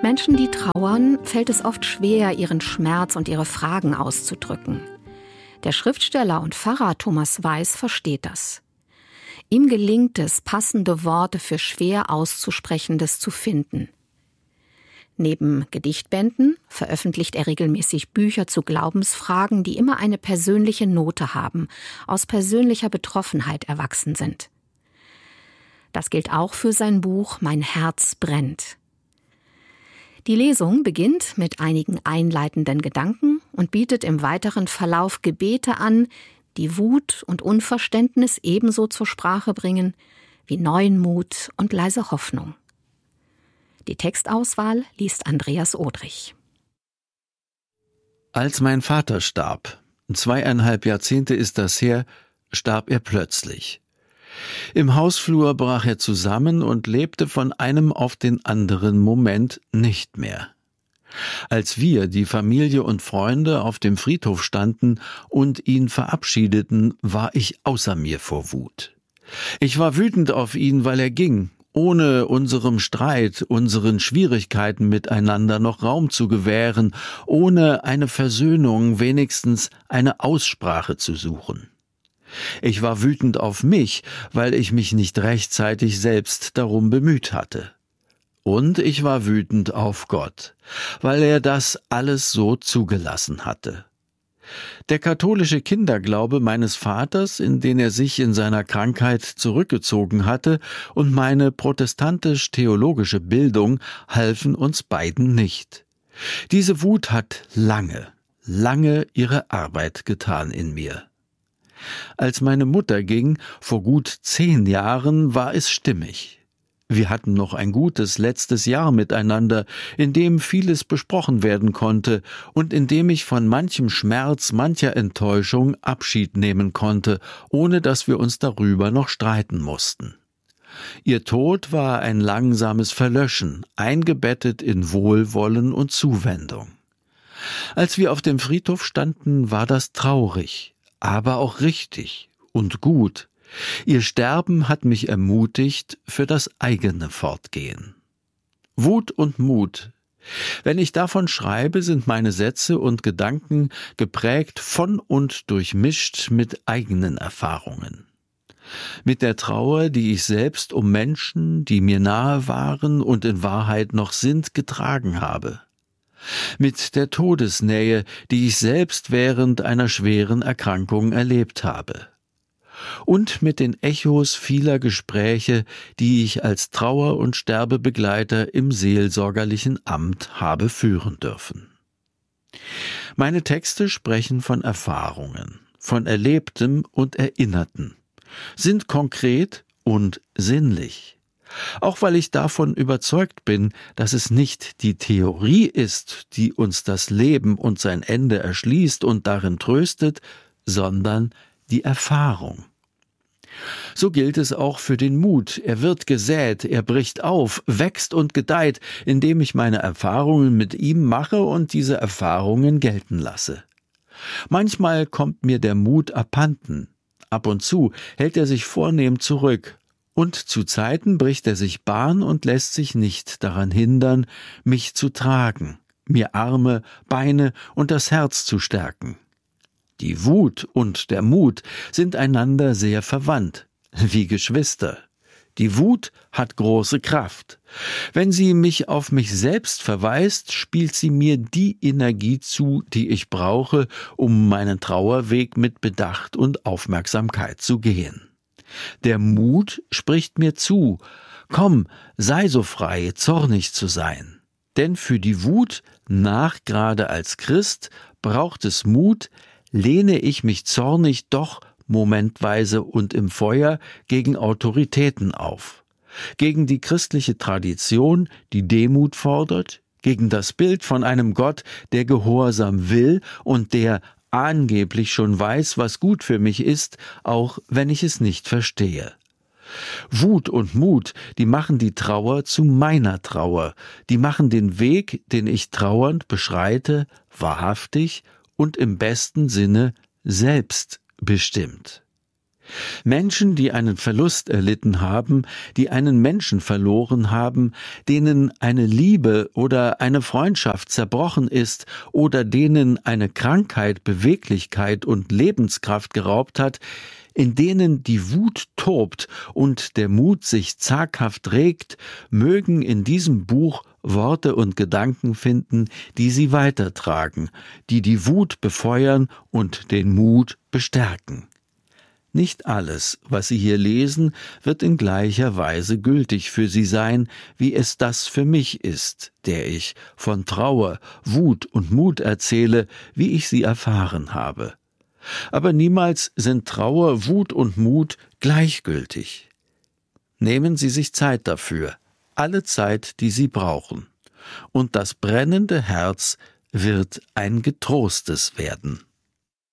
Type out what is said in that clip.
Menschen, die trauern, fällt es oft schwer, ihren Schmerz und ihre Fragen auszudrücken. Der Schriftsteller und Pfarrer Thomas Weiß versteht das. Ihm gelingt es, passende Worte für schwer Auszusprechendes zu finden. Neben Gedichtbänden veröffentlicht er regelmäßig Bücher zu Glaubensfragen, die immer eine persönliche Note haben, aus persönlicher Betroffenheit erwachsen sind. Das gilt auch für sein Buch »Mein Herz brennt«. Die Lesung beginnt mit einigen einleitenden Gedanken und bietet im weiteren Verlauf Gebete an, die Wut und Unverständnis ebenso zur Sprache bringen wie neuen Mut und leise Hoffnung. Die Textauswahl liest Andreas Odrich. Als mein Vater starb, 2,5 Jahrzehnte ist das her, starb er plötzlich. Im Hausflur brach er zusammen und lebte von einem auf den anderen Moment nicht mehr. Als wir, die Familie und Freunde, auf dem Friedhof standen und ihn verabschiedeten, war ich außer mir vor Wut. Ich war wütend auf ihn, weil er ging, ohne unserem Streit, unseren Schwierigkeiten miteinander noch Raum zu gewähren, ohne eine Versöhnung, wenigstens eine Aussprache zu suchen. Ich war wütend auf mich, weil ich mich nicht rechtzeitig selbst darum bemüht hatte. Und ich war wütend auf Gott, weil er das alles so zugelassen hatte. Der katholische Kinderglaube meines Vaters, in den er sich in seiner Krankheit zurückgezogen hatte, und meine protestantisch-theologische Bildung halfen uns beiden nicht. Diese Wut hat lange ihre Arbeit getan in mir. Als meine Mutter ging, vor gut 10 Jahren, war es stimmig. Wir hatten noch ein gutes letztes Jahr miteinander, in dem vieles besprochen werden konnte und in dem ich von manchem Schmerz, mancher Enttäuschung Abschied nehmen konnte, ohne dass wir uns darüber noch streiten mussten. Ihr Tod war ein langsames Verlöschen, eingebettet in Wohlwollen und Zuwendung. Als wir auf dem Friedhof standen, war das traurig, aber auch richtig und gut. Ihr Sterben hat mich ermutigt für das eigene Fortgehen. Wut und Mut. Wenn ich davon schreibe, sind meine Sätze und Gedanken geprägt von und durchmischt mit eigenen Erfahrungen. Mit der Trauer, die ich selbst um Menschen, die mir nahe waren und in Wahrheit noch sind, getragen habe. Mit der Todesnähe, die ich selbst während einer schweren Erkrankung erlebt habe. Und mit den Echos vieler Gespräche, die ich als Trauer- und Sterbebegleiter im seelsorgerlichen Amt habe führen dürfen. Meine Texte sprechen von Erfahrungen, von Erlebtem und Erinnerten, sind konkret und sinnlich. Auch weil ich davon überzeugt bin, dass es nicht die Theorie ist, die uns das Leben und sein Ende erschließt und darin tröstet, sondern die Erfahrung. So gilt es auch für den Mut. Er wird gesät, er bricht auf, wächst und gedeiht, indem ich meine Erfahrungen mit ihm mache und diese Erfahrungen gelten lasse. Manchmal kommt mir der Mut abhanden. Ab und zu hält er sich vornehm zurück. Und zu Zeiten bricht er sich Bahn und lässt sich nicht daran hindern, mich zu tragen, mir Arme, Beine und das Herz zu stärken. Die Wut und der Mut sind einander sehr verwandt, wie Geschwister. Die Wut hat große Kraft. Wenn sie mich auf mich selbst verweist, spielt sie mir die Energie zu, die ich brauche, um meinen Trauerweg mit Bedacht und Aufmerksamkeit zu gehen. Der Mut spricht mir zu, komm, sei so frei, zornig zu sein. Denn für die Wut, nachgerade als Christ, braucht es Mut, lehne ich mich zornig doch momentweise und im Feuer gegen Autoritäten auf. Gegen die christliche Tradition, die Demut fordert, gegen das Bild von einem Gott, der Gehorsam will und der angeblich schon weiß, was gut für mich ist, auch wenn ich es nicht verstehe. Wut und Mut, die machen die Trauer zu meiner Trauer, die machen den Weg, den ich trauernd beschreite, wahrhaftig und im besten Sinne selbstbestimmt. Menschen, die einen Verlust erlitten haben, die einen Menschen verloren haben, denen eine Liebe oder eine Freundschaft zerbrochen ist oder denen eine Krankheit Beweglichkeit und Lebenskraft geraubt hat, in denen die Wut tobt und der Mut sich zaghaft regt, mögen in diesem Buch Worte und Gedanken finden, die sie weitertragen, die die Wut befeuern und den Mut bestärken. Nicht alles, was Sie hier lesen, wird in gleicher Weise gültig für Sie sein, wie es das für mich ist, der ich von Trauer, Wut und Mut erzähle, wie ich sie erfahren habe. Aber niemals sind Trauer, Wut und Mut gleichgültig. Nehmen Sie sich Zeit dafür, alle Zeit, die Sie brauchen. Und das brennende Herz wird ein getrostes werden.